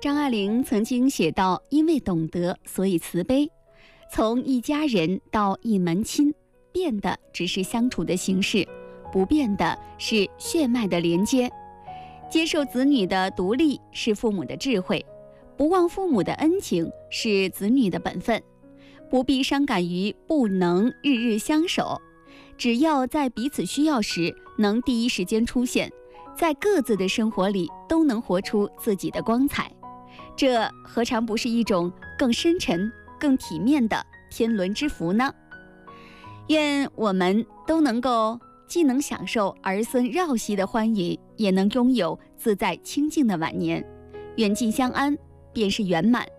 张爱玲曾经写道：因为懂得，所以慈悲。从一家人到一门亲，变的只是相处的形式，不变的是血脉的连接。接受子女的独立是父母的智慧，不忘父母的恩情是子女的本分。不必伤感于不能日日相守，只要在彼此需要时能第一时间出现，在各自的生活里都能活出自己的光彩，这何尝不是一种更深沉、更体面的天伦之福呢？愿我们都能够既能享受儿孙绕膝的欢愉，也能拥有自在清静的晚年。远近相安，便是圆满。